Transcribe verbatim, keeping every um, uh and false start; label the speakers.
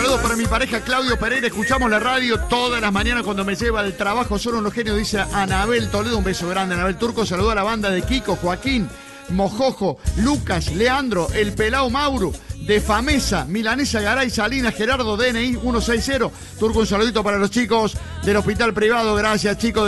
Speaker 1: Saludos para mi pareja Claudio Pereira. Escuchamos la radio todas las mañanas cuando me lleva al trabajo. Son unos genios, dice Anabel Toledo. Un beso grande, Anabel Turco. Saludo a la banda de Kiko, Joaquín, Mojojo, Lucas, Leandro, El Pelao Mauro, de Famesa, Milanesa Garay, Salinas, Gerardo, D N I ciento sesenta. Turco, un saludito para los chicos del hospital privado. Gracias, chicos.